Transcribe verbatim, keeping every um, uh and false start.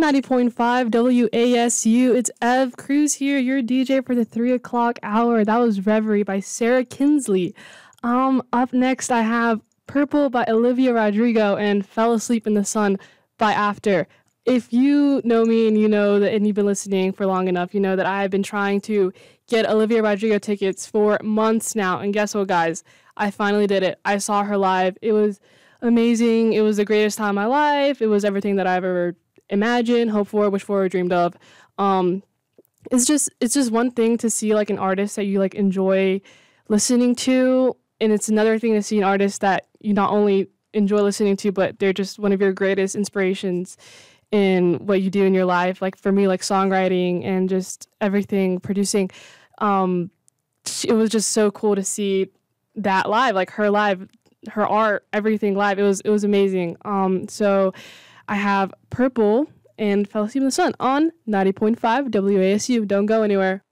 ninety point five W A S U. It's Ev Cruz here, your D J for the three o'clock hour. That was Reverie by Sarah Kinsley. Um, up next, I have Purple by Olivia Rodrigo and Fell Asleep in the Sun by After. If you know me and you know that, and you've been listening for long enough, you know that I've been trying to get Olivia Rodrigo tickets for months now. And guess what, guys? I finally did it. I saw her live. It was amazing. It was the greatest time of my life. It was everything that I've ever imagined, hoped for, wished for, dreamed of. Um, it's just it's just one thing to see like an artist that you like enjoy listening to, and it's another thing to see an artist that you not only enjoy listening to, but they're just one of your greatest inspirations in what you do in your life. Like for me, like songwriting and just everything, producing. Um, it was just so cool to see that live, like her live, her art, everything live. It was it was amazing. Um, so I have Purple and Fell Asleep in the Sun on ninety point five W A S U. Don't go anywhere.